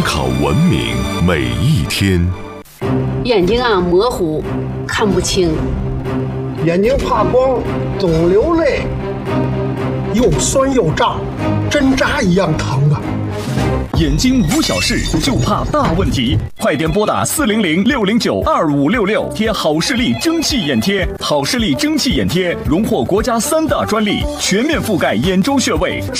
考文明每一天。 眼睛模糊，看不清； 眼睛怕光，总流泪，又酸又胀，针扎一样疼啊！ 眼睛无小事，就怕大问题。快点拨打400-609-2566，贴好视力蒸汽眼贴。好视力蒸汽眼贴荣获国家3大专利，全面覆盖眼周穴位。